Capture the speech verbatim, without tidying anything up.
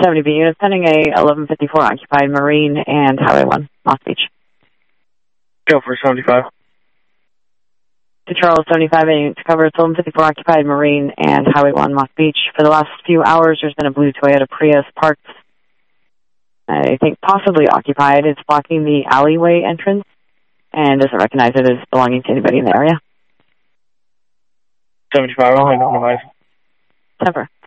seventy B unit, sending a eleven fifty-four occupied Marine and Highway one, Moss Beach. Go for seventy-five. To Charles seventy-five, a to cover eleven fifty-four occupied Marine and Highway one, Moss Beach. For the last few hours, there's been a blue Toyota Prius parked, I think possibly occupied. It's blocking the alleyway entrance and doesn't recognize it as belonging to anybody in the area. seventy-five, I'll hang on the life. Temper.